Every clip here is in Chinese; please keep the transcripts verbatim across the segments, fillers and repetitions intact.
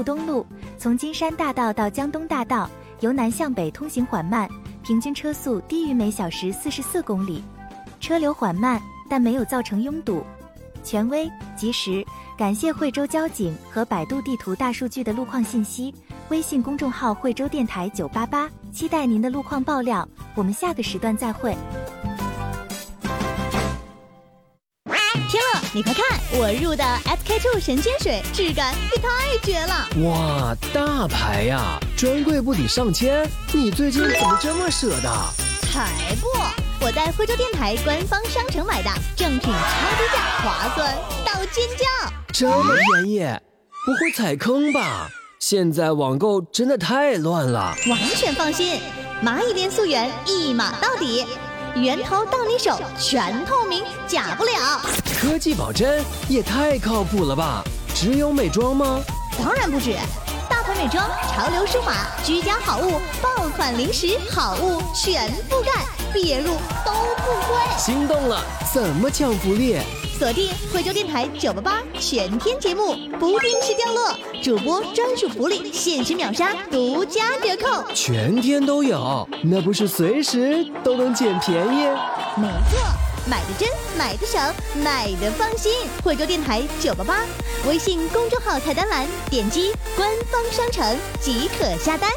沪东路，从金山大道到江东大道，由南向北通行缓慢，平均车速低于每小时四十四公里，车流缓慢，但没有造成拥堵。权威、及时，感谢惠州交警和百度地图大数据的路况信息。微信公众号惠州电台九八八，期待您的路况爆料。我们下个时段再会。 天乐，你快看，我入的 S K two 神仙水，质感也太绝了！ 哇，大牌呀，专柜不抵上千，你最近怎么这么舍得？ 才不！我在惠州电台官方商城买的，正品超低价，划算到尖叫！ 这么便宜，不会踩坑吧？现在网购真的太乱了。 完全放心，蚂蚁链溯源一码到底，源头到你手，全透明，假不了。 科技保真也太靠谱了吧？只有美妆吗？ 当然不止，大牌美妆、潮流舒华、居家好物、爆款零食好物全覆盖，别入都不贵。 心动了，怎么抢福利？ 锁定惠州电台九八八全天节目，不定时掉落，主播专属福利，限时秒杀，独家折扣， 全天都有，那不是随时都能捡便宜？ 没错，买的真，买的省，买的放心。惠州电台九八八，微信公众号菜单栏点击官方商城即可下单。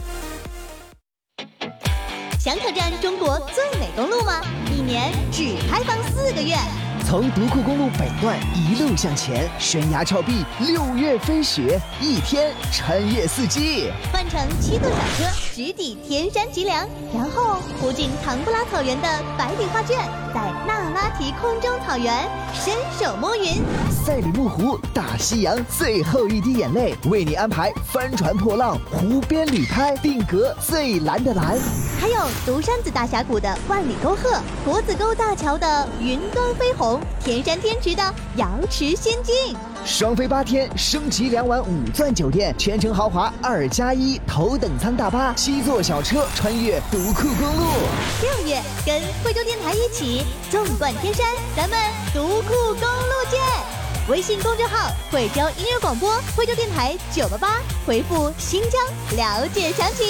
想挑战中国最美公路吗？一年只开放四个月。 从独库公路北段一路向前，悬崖峭壁，六月飞雪，一天穿越四季。 换乘七座小车，直抵天山脊梁，然后途经唐布拉草原的百里画卷，在那拉提空中草原伸手摸云。 赛里木湖，大西洋最后一滴眼泪，为你安排帆船破浪，湖边旅拍，定格最蓝的蓝。 还有独山子大峡谷的万里沟壑，国子沟大桥的云端飞鸿，天山天池的瑶池仙境。 双飞八天，升级两晚五钻酒店，全程豪华二加一，头等舱大巴，七座小车，穿越独库公路。 六月跟惠州电台一起纵贯天山，咱们独库公路见！微信公众号惠州音乐广播，惠州电台九八八，回复新疆了解详情。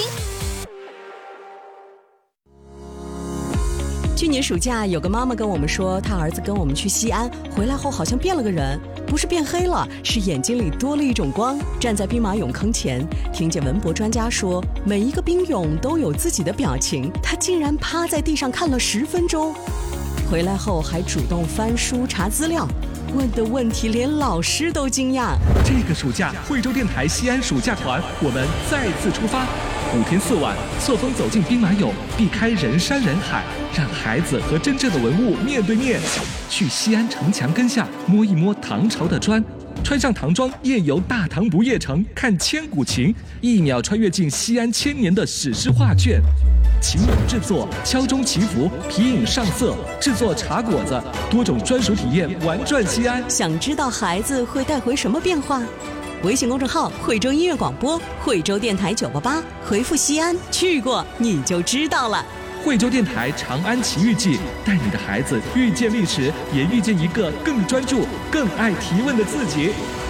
去年暑假，有个妈妈跟我们说，她儿子跟我们去西安，回来后好像变了个人，不是变黑了，是眼睛里多了一种光。站在兵马俑坑前，听见文博专家说，每一个兵俑都有自己的表情，他竟然趴在地上看了十分钟。回来后还主动翻书查资料，问的问题连老师都惊讶。 这个暑假，惠州电台西安暑假团，我们再次出发。五天四晚，错峰走进兵马俑，避开人山人海，让孩子和真正的文物面对面。去西安城墙根下摸一摸唐朝的砖，穿上唐装夜游大唐不夜城，看千古情，一秒穿越进西安千年的史诗画卷。琴舞制作、敲钟祈福、皮影上色、制作茶果子，多种专属体验玩转西安。 想知道孩子会带回什么变化？微信公众号惠州音乐广播，惠州电台九八八，回复西安，去过你就知道了。 惠州电台长安奇遇记，带你的孩子遇见历史，也遇见一个更专注、更爱提问的自己。